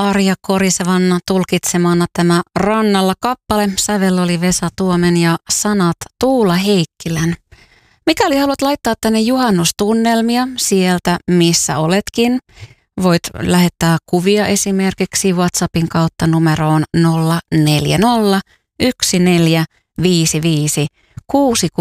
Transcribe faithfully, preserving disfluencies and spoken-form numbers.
Arja Korisevan tulkitsemana tämä Rannalla kappale. Sävel oli Vesa Tuomen ja sanat Tuula Heikkilän. Mikäli haluat laittaa tänne juhannustunnelmia sieltä, missä oletkin, voit lähettää kuvia esimerkiksi WhatsAppin kautta numeroon nolla neljä nolla yksi neljä viisi viisi kuusi